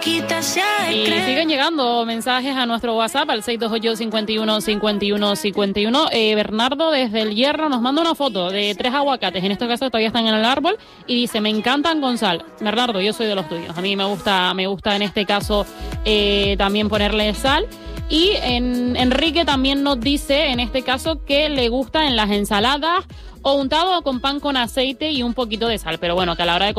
Y siguen llegando mensajes a nuestro WhatsApp al 628-51-51-51. Bernardo desde El Hierro nos manda una foto de 3 aguacates, en este caso todavía están en el árbol, y dice, me encantan con sal. Bernardo, yo soy de los tuyos, a mí me gusta en este caso también ponerle sal. Y Enrique también nos dice, en este caso, que le gusta en las ensaladas o untado con pan con aceite y un poquito de sal, pero bueno, que a la hora de